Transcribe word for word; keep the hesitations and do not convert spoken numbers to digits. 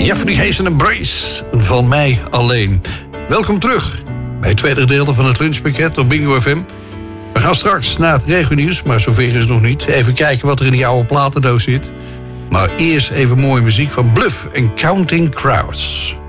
Jeffrey Hazen en Brace, van mij alleen. Welkom terug bij het tweede gedeelte van het lunchpakket op Bingo F M. We gaan straks naar het regionieuws, maar zover is het nog niet. Even kijken wat er in die oude platendoos zit. Maar eerst even mooie muziek van Bluff en Counting Crows.